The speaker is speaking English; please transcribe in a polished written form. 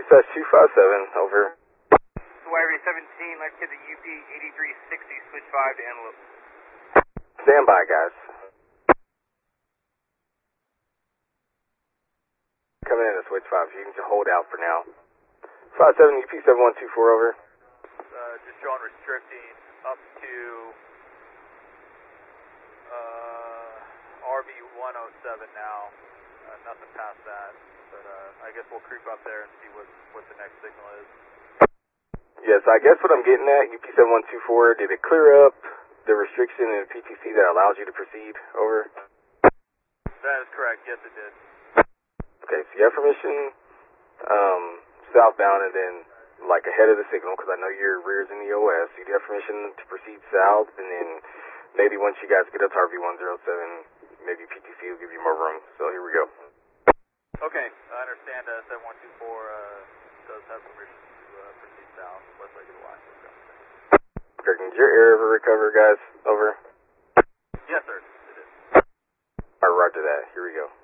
Dispatch 257, over. Swiry 17, let's hit the UP 8360, switch 5 to Antelope. Stand by, guys. Coming in to switch 5, you can just hold out for now. 57 UP 7124, over. Just showing restricting up to RV 107 now. Nothing past that, but I guess we'll creep up there and see what the next signal is. Yes, I guess what I'm getting at, UP 7124, did it clear up the restriction in PTC that allows you to proceed, over? That is correct, yes it did. Okay, so you have permission southbound and then like ahead of the signal, because I know your rear's in the OS, so you do have permission to proceed south, and then maybe once you guys get up to RV 107, maybe PTC will give you more room. So here we go. Okay, I understand 7124 does have permission to proceed south, west leg of the line. Okay, can your air ever recover, guys? Over. Yes, sir, it is. Alright, roger that. Here we go.